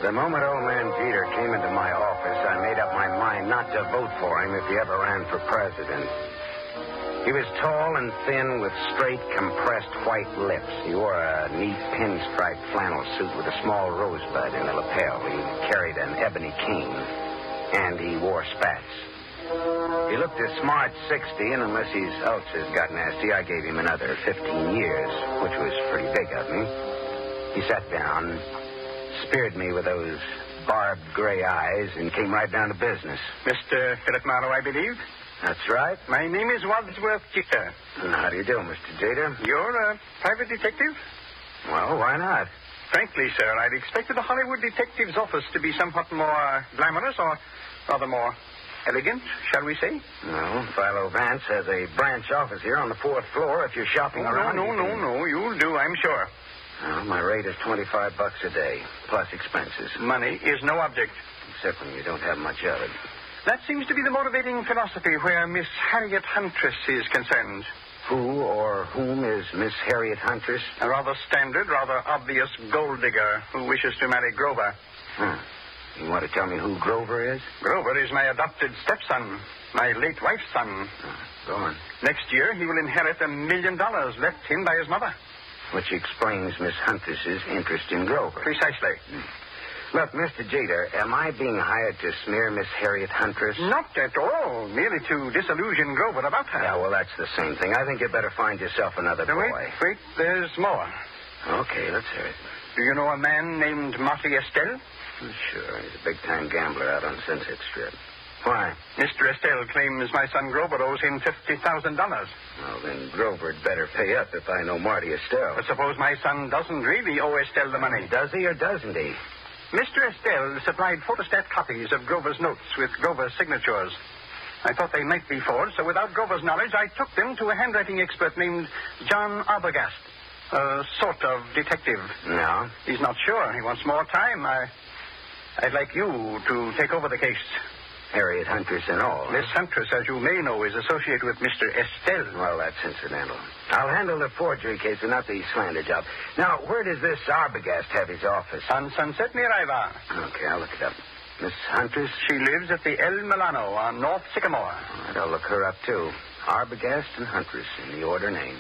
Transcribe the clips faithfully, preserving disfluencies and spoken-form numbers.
The moment old man Jeter came into my office, I made up my mind not to vote for him if he ever ran for president. He was tall and thin with straight, compressed white lips. He wore a neat pinstripe flannel suit with a small rosebud in the lapel. He carried an ebony cane, and he wore spats. He looked a smart sixty, and unless his ulcers got nasty, I gave him another fifteen years, which was pretty big of me. He sat down, speared me with those barbed gray eyes, and came right down to business. Mister Philip Marlowe, I believe? That's right. My name is Wadsworth Jeter. And how do you do, Mister Jeter? You're a private detective? Well, why not? Frankly, sir, I'd expected the Hollywood detective's office to be somewhat more glamorous, or rather more elegant, shall we say? No, Philo Vance has a branch office here on the fourth floor if you're shopping oh, around. No, no, no, no. You'll do, I'm sure. Well, my rate is twenty-five bucks a day, plus expenses. Money is no object. Except when you don't have much of it. That seems to be the motivating philosophy where Miss Harriet Huntress is concerned. Who or whom is Miss Harriet Huntress? A rather standard, rather obvious gold digger who wishes to marry Grover. Hmm. You want to tell me who Grover is? Grover is my adopted stepson, my late wife's son. Oh, go on. Next year, he will inherit a million dollars left him by his mother. Which explains Miss Huntress's interest in Grover. Precisely. Hmm. Look, Mister Jeter, am I being hired to smear Miss Harriet Huntress? Not at all. Merely to disillusion Grover about her. Yeah, well, that's the same thing. I think you'd better find yourself another now, boy. Wait, wait, there's more. Okay, let's hear it. Do you know a man named Marty Estelle? Sure, he's a big-time gambler out on Sunset Strip. Why? Mister Estelle claims my son Grover owes him fifty thousand dollars. Well, then Grover'd better pay up if I know Marty Estelle. But suppose my son doesn't really owe Estelle the money. Does he or doesn't he? Mister Estelle supplied photostat copies of Grover's notes with Grover's signatures. I thought they might be forged, so without Grover's knowledge, I took them to a handwriting expert named John Arbogast, a sort of detective. No? He's not sure. He wants more time. I, I'd like you to take over the case. Harriet Huntress and all. Miss Huntress, as you may know, is associated with Mister Estelle. Well, that's incidental. I'll handle the forgery case and not the slander job. Now, where does this Arbogast have his office? On Sunset near Ivar. Okay, I'll look it up. Miss Huntress? She lives at the El Milano on North Sycamore. All right, I'll look her up, too. Arbogast and Huntress, in the order named.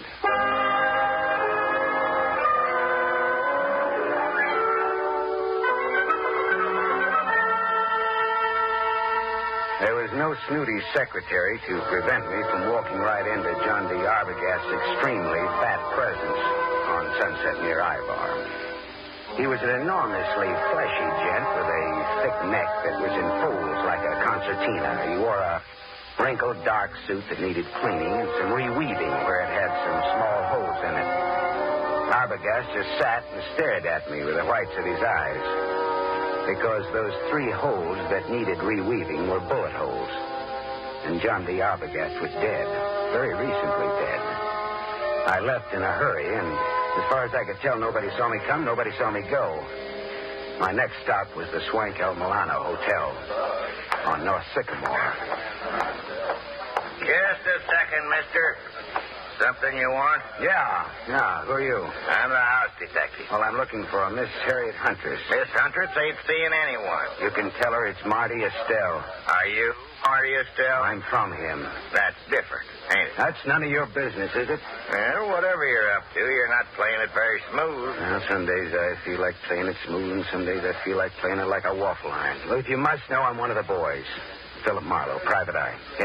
There was no snooty secretary to prevent me from walking right into John D. Arbogast's extremely fat presence on Sunset near Ivar. He was an enormously fleshy gent with a thick neck that was in folds like a concertina. He wore a wrinkled dark suit that needed cleaning and some reweaving where it had some small holes in it. Arbogast just sat and stared at me with the whites of his eyes, because those three holes that needed reweaving were bullet holes. And John D. Arbogast was dead, very recently dead. I left in a hurry, and as far as I could tell, nobody saw me come, nobody saw me go. My next stop was the Swank El Milano Hotel on North Sycamore. Just a second, mister. Something you want? Yeah, yeah, who are you? I'm the house detective. Well, I'm looking for a Miss Harriet Huntress. Miss Huntress ain't seeing anyone. You can tell her it's Marty Estelle. Are you Marty Estelle? I'm from him. That's different, ain't it? That's none of your business, is it? Well, whatever you're up to, you're not playing it very smooth. Well, some days I feel like playing it smooth, and some days I feel like playing it like a waffle iron. Well, if you must know, I'm one of the boys. Philip Marlowe, private eye.